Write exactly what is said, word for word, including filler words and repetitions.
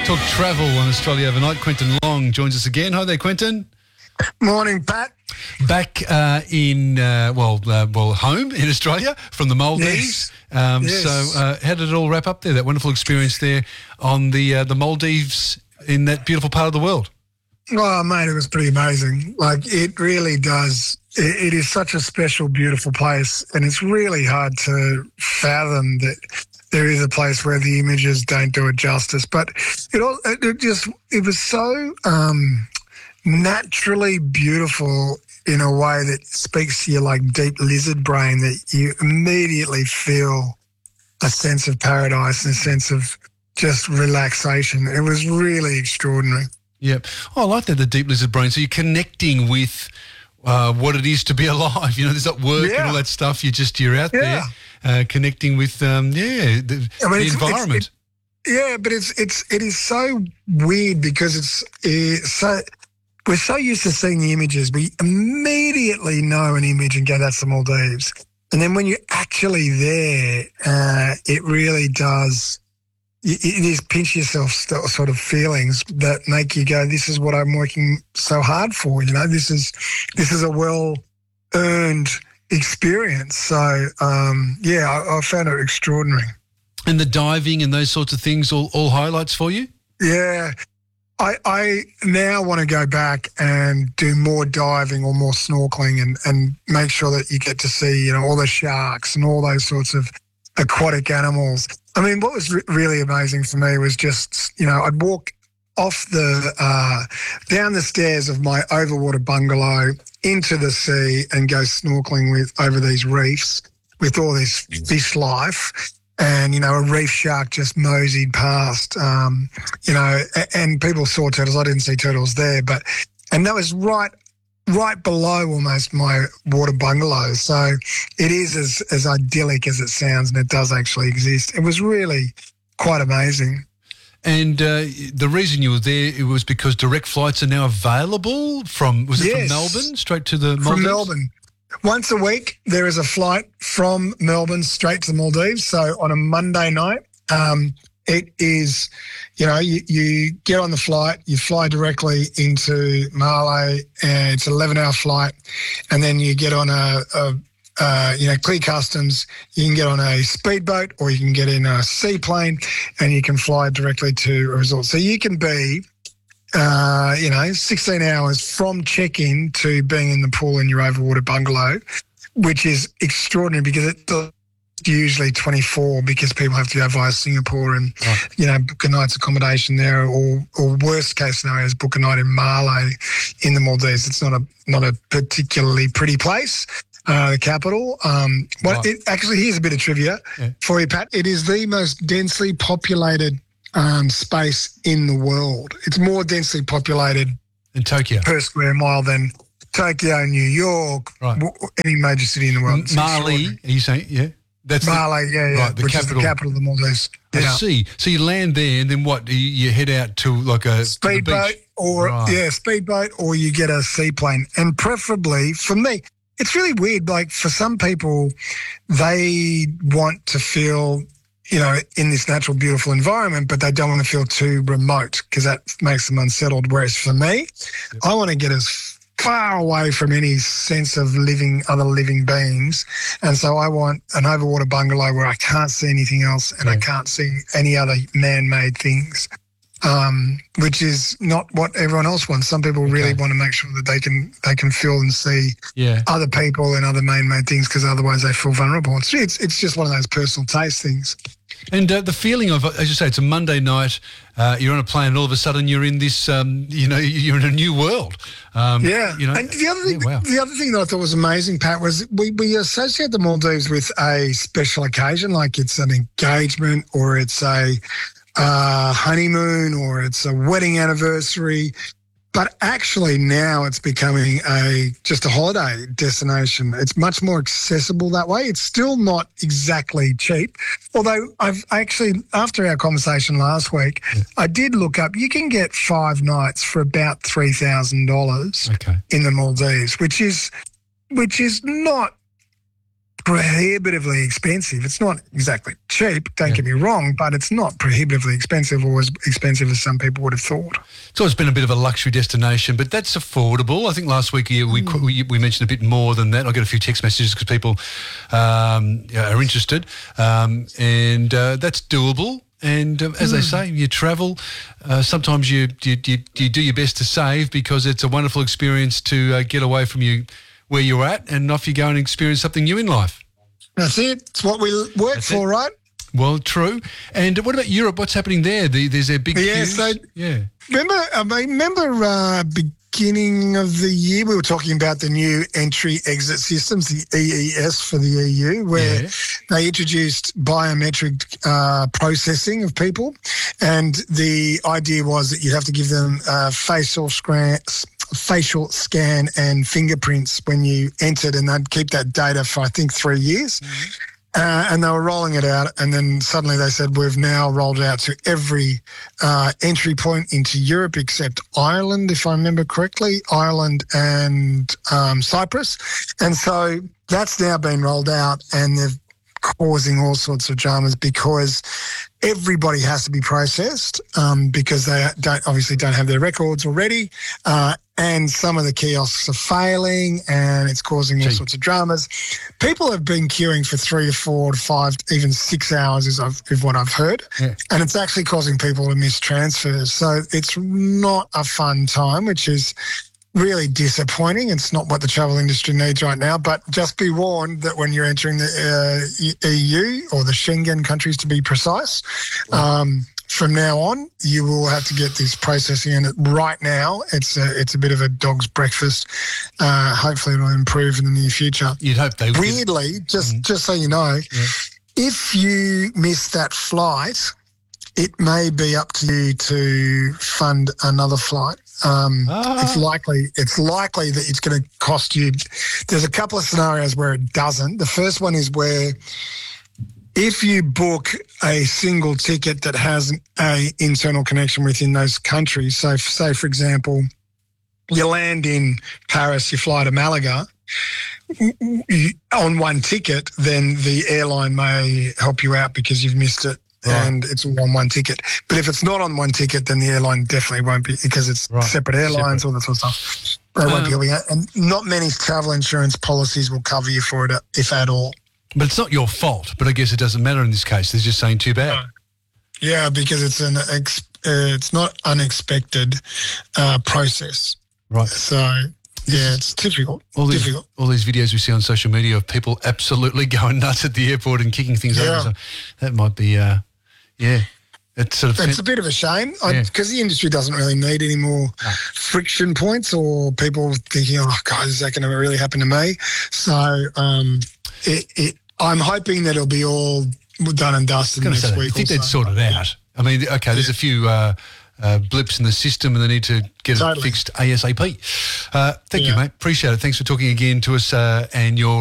Talk travel on Australia Overnight. Quentin Long joins us again. Hi there, Quentin. Morning, Pat. Back uh, in, uh, well, uh, well, home in Australia from the Maldives. Yes. Um, yes. So uh, how did it all wrap up there, that wonderful experience there on the uh, the Maldives in that beautiful part of the world? Oh, mate, it was pretty amazing. Like, it really does. It, it is such a special, beautiful place, and it's really hard to fathom that there is a place where the images don't do it justice. But it all, it, it just, it was so um, naturally beautiful in a way that speaks to your, like, deep lizard brain, that you immediately feel a sense of paradise and a sense of just relaxation. It was really extraordinary. Yeah. Oh, I like that, the deep lizard brain. So you're connecting with uh, what it is to be alive. You know, there's that work Yeah. and all that stuff. You're just, you're out Yeah. there uh, connecting with, um, yeah, the, I mean, the it's- environment. it's- it- yeah, but it's it's it is so weird because it's, it's so we're so used to seeing the images. We immediately know an image and go, that's the Maldives. And then when you're actually there, uh, it really does. It it is pinch yourself st- sort of feelings that make you go, this is what I'm working so hard for. You know, this is this is a well earned experience. So um, yeah, I, I found it extraordinary. And the diving and those sorts of things, all, all highlights for you? Yeah. I, I now want to go back and do more diving or more snorkeling and, and make sure that you get to see, you know, all the sharks and all those sorts of aquatic animals. I mean, what was re- really amazing for me was just, you know, I'd walk off the, uh, down the stairs of my overwater bungalow into the sea and go snorkeling with over these reefs with all this fish life. And, you know, a reef shark just moseyed past, um, you know, a- and people saw turtles. I didn't see turtles there, but, and that was right, right below almost my water bungalow. So it is as, as idyllic as it sounds, and it does actually exist. It was really quite amazing. And uh, the reason you were there, it was because direct flights are now available from, was it Yes. from Melbourne straight to the Maldives? From Melbourne. Once a week, there is a flight from Melbourne straight to the Maldives. So on a Monday night, um, it is, you know, you, you get on the flight, you fly directly into Malé, and it's an eleven-hour flight, and then you get on a, a uh, you know, clear customs. You can get on a speedboat or you can get in a seaplane, and you can fly directly to a resort. So you can be Uh, you know, sixteen hours from check-in to being in the pool in your overwater bungalow, which is extraordinary because it's usually twenty-four because people have to go via Singapore and, Right. you know, book a night's accommodation there, or, or worst case scenario is book a night in Malé in the Maldives. It's not a not a particularly pretty place, uh, the capital. Um, well, Right. it, actually, here's a bit of trivia Yeah. for you, Pat. It is the most densely populated Um, space in the world. It's more densely populated In Tokyo. per square mile than Tokyo, New York, Right. w- any major city in the world. It's Mali, extraordinary. are you saying? Yeah. That's the- Malé, yeah, yeah, Right, the which capital. is the capital of the Maldives. I Yeah. see. So you land there, and then what? You, you head out to like a to the Speedboat beach? or, Right. yeah, speedboat, or you get a seaplane. And preferably, for me, it's really weird. Like, for some people, they want to feel, you know, in this natural, beautiful environment, but they don't want to feel too remote because that makes them unsettled. Whereas for me, I want to get as far away from any sense of living, other living beings. And so I want an overwater bungalow where I can't see anything else and I Yeah. can't see any other man-made things, um, which is not what everyone else wants. Some people really Okay. want to make sure that they can they can feel and see Yeah. other people and other man-made things because otherwise they feel vulnerable. It's, it's it's just one of those personal taste things. And uh, the feeling of, as you say, it's a Monday night, uh, you're on a plane, and all of a sudden you're in this, um, you know, you're in a new world. Um, Yeah. You know, And the other thing, yeah, wow. the other thing that I thought was amazing, Pat, was we, we associate the Maldives with a special occasion, like it's an engagement or it's a uh, honeymoon or it's a wedding anniversary. But actually now it's becoming a just a holiday destination. It's much more accessible that way. It's still not exactly cheap. Although I've actually, after our conversation last week, Yeah. I did look up, you can get five nights for about three thousand dollars Okay. in the Maldives, which is which is not prohibitively expensive. It's not exactly cheap, don't Yeah. get me wrong, but it's not prohibitively expensive or as expensive as some people would have thought. It's always been a bit of a luxury destination, but that's affordable. I think last week we we, Mm. we, we mentioned a bit more than that. I got a few text messages because people um, are interested, um, and uh, that's doable. And um, as mm. they say, you travel. Uh, sometimes you, you you you do your best to save because it's a wonderful experience to uh, get away from you where you're at, and off you go and experience something new in life. That's it. It's what we work That's for, it. right? Well, true. And what about Europe? What's happening there? The, there's a big yeah, queues? so yeah. Remember, I mean, remember uh, beginning of the year we were talking about the new entry-exit systems, the E E S for the E U, where yeah. they introduced biometric uh, processing of people, and the idea was that you'd have to give them uh, facial scan, facial scan and fingerprints when you entered, and they'd keep that data for I think three years. Mm-hmm. Uh, and they were rolling it out, and then suddenly they said, we've now rolled it out to every uh, entry point into Europe except Ireland, if I remember correctly, Ireland and um, Cyprus. And so that's now been rolled out, and they're causing all sorts of dramas because everybody has to be processed um, because they don't obviously don't have their records already. Uh, and some of the kiosks are failing, and it's causing all Gee. sorts of dramas. People have been queuing for three to four to five, even six hours is, I've, is what I've heard. Yeah. And it's actually causing people to miss transfers. So it's not a fun time, which is really disappointing. It's not what the travel industry needs right now, but just be warned that when you're entering the uh, E U or the Schengen countries to be precise, wow. um, from now on, you will have to get this processing in it right now. It's a, it's a bit of a dog's breakfast. Uh, hopefully it'll improve in the near future. You'd hope they would. Weirdly, just, mm. just so you know, yeah. if you miss that flight, it may be up to you to fund another flight. Um, ah. It's likely. It's likely that it's going to cost you. There's a couple of scenarios where it doesn't. The first one is where if you book a single ticket that has a internal connection within those countries. So, say for example, you land in Paris, you fly to Malaga. On one ticket, then the airline may help you out because you've missed it. Right. And it's all on one ticket. But if it's not on one ticket, then the airline definitely won't be, because it's right. separate airlines, separate. all that sort of stuff. They um, won't be helping out. And not many travel insurance policies will cover you for it, if at all. But it's not your fault. But I guess it doesn't matter in this case. They're just saying too bad. No. Yeah, because it's an ex- uh, it's not unexpected uh, process. Right. So, yeah, it's difficult. All these, difficult. all these videos we see on social media of people absolutely going nuts at the airport and kicking things yeah. over. So that might be... Uh, Yeah, it's sort of. It's a bit of a shame because yeah. the industry doesn't really need any more no. friction points or people thinking, "Oh, God, is that going to really happen to me?" So, um, it, it, I'm hoping that it'll be all done and dusted next say week. I think they'd so. sort it out. I mean, okay, there's yeah. a few uh, uh, blips in the system, and they need to get totally. it fixed ASAP. Uh, thank yeah. you, mate. Appreciate it. Thanks for talking again to us uh, and your.